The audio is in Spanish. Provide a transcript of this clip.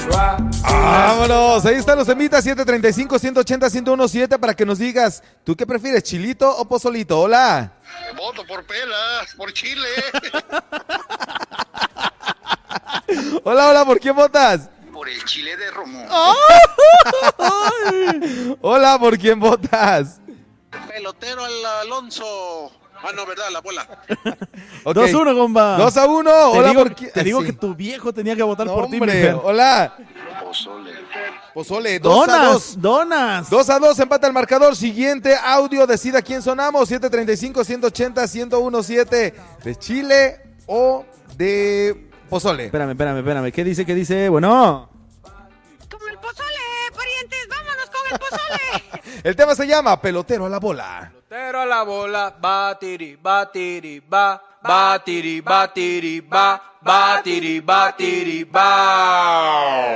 Vámonos, ahí están los temitas, 735-180-1017 para que nos digas, ¿tú qué prefieres, chilito o pozolito? Hola. Voto por pelas, por Chile. Hola, ¿por quién votas? Por el chile de Romo. Hola, ¿por quién votas? Pelotero al Alonso. Ah, no, ¿verdad? La bola. Okay. 2-1, compa. 2-1, hola, ¿por quién? Te digo Sí. que tu viejo tenía que votar por ti, Hombre, mi Fer. hola. Pozole, 2-2. Donas. 2-2, empata el marcador. Siguiente audio, decida quién sonamos. 735-180-1017. ¿De Chile o de pozole? Espérame. ¿Qué dice? Bueno. Como el pozole, parientes, vámonos con el pozole. El tema se llama Pelotero a la bola. Pelotero a la bola, batiri, batiri, ba, batiri, batiri, ba, batiri, batiri, ba.